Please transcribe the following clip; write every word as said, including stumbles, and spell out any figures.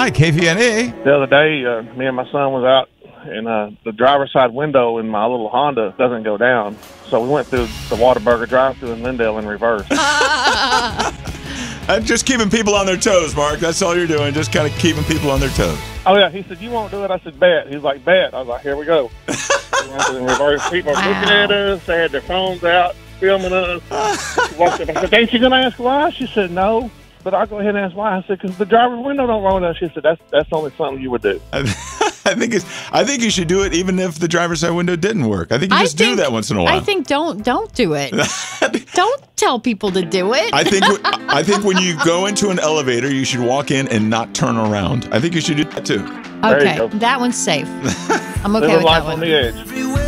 Hi, K V N A. The other day, uh, me and my son was out, and uh, the driver's side window in my little Honda doesn't go down. So we went through the Whataburger drive-thru in Lindale in reverse. I'm just keeping people on their toes, Mark. That's all you're doing, just kind of keeping people on their toes. Oh, yeah. He said, you won't do it? I said, bet. He was like, bet. I was like, here we go. We went through in reverse. People were Wow. looking at us. They had their phones out, filming us. She walked up. I said, ain't you going to ask why? She said, no. But I'll go ahead and ask why. I said, because the driver's window don't roll down. She said, that's that's only something you would do. I think it's. I think you should do it even if the driver's side window didn't work. I think you I just think, do that once in a while. I think don't don't do it. Don't tell people to do it. I think I think when you go into an elevator, you should walk in and not turn around. I think you should do that too. There you Okay, go. that one's safe. I'm okay Living with life that on one. the edge.